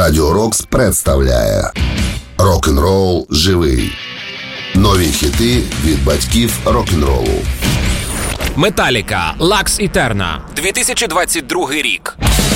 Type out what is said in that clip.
Радіо Рокс представляє Рок-н-рол живий. Нові хіти від батьків рок-н-ролу. Металіка, Lux Eterna, 2022 рік.